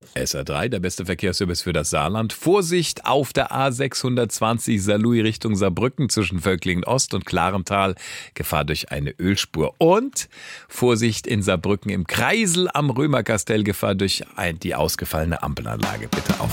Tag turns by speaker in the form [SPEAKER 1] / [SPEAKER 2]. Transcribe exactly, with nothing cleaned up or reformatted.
[SPEAKER 1] S R drei, der beste Verkehrsservice für das Saarland. Vorsicht auf der A sechshundertzwanzig Saarlouis Richtung Saarbrücken zwischen Völklingen Ost und Klarental. Gefahr durch eine Ölspur. Und Vorsicht in Saarbrücken im Kreisel am Römerkastell. Gefahr durch die ausgefallene Ampelanlage. Bitte auf